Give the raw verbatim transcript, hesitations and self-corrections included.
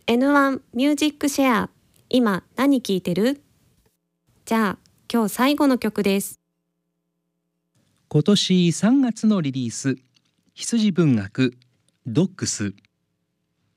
エヌワン ミュージックシェア。今何聴いてる？じゃあ今日最後の曲です。 今年さんがつのリリース、羊文学ドッグス。